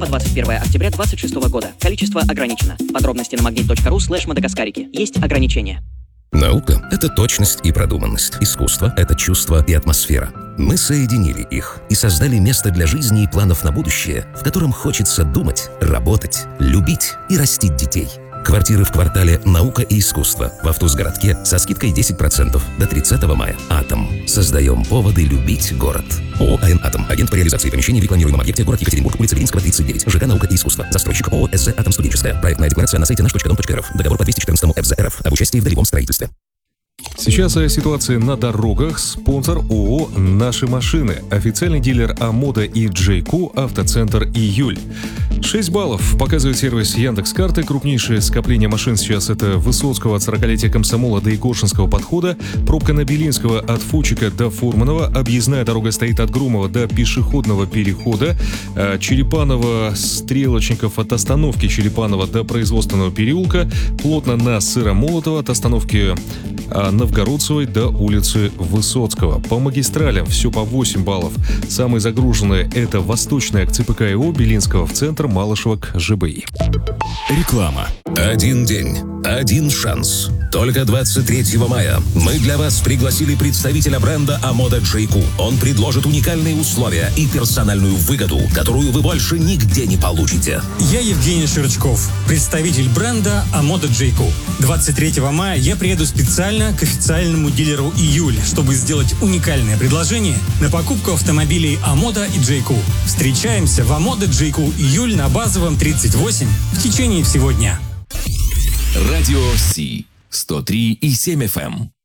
по 21 октября 2026 года. Количество ограничено. Подробности на magnet.ru/мадагаскарики. Есть ограничения. Наука — это точность и продуманность. Искусство — это чувство и атмосфера. Мы соединили их и создали место для жизни и планов на будущее, в котором хочется думать, работать, любить и растить детей. Квартиры в квартале «Наука и искусство» в Автузгородке со скидкой 10% до 30 мая. «Атом». Создаем поводы любить город. ООО «АН Атом». Агент по реализации помещений в рекламируемом объекте город Екатеринбург, улица Ленинского, 39. ЖК «Наука и искусство». Застройщик ООО «СЗ Атом Студенческая». Проектная декларация на сайте наш.дом.рф. Договор по 214 ФЗ РФ об участии в долевом строительстве. Сейчас о ситуации на дорогах. Спонсор ООО «Наши машины». Официальный дилер Амода и Джейку «Автоцентр Июль». 6 баллов показывает сервис Яндекс.Карты. Крупнейшее скопление машин сейчас это Высоцкого от 40-летия Комсомола до Егоршинского подхода, пробка на Белинского от Фучика до Фурманова, объездная дорога стоит от Грумова до пешеходного перехода, Черепанова, Стрелочников от остановки Черепанова до Производственного переулка, плотно на Сыромолотова от остановки Новгородцевой до улицы Высоцкого. По магистралям все по 8 баллов. Самые загруженные — это восточная к ЦПК ИО Белинского в центр, Малышева к ЖБИ. Реклама. Один день, один шанс. Только 23 мая мы для вас пригласили представителя бренда Амода Джейку. Он предложит уникальные условия и персональную выгоду, которую вы больше нигде не получите. Я Евгений Широчков, представитель бренда Амода Джейку. 23 мая я приеду специально к официальному дилеру «Июль», чтобы сделать уникальное предложение на покупку автомобилей Амода и Джейку. Встречаемся в Амода Джейку «Июль» на Базовом 38 в течение всего дня. Радио Си 103,7 FM.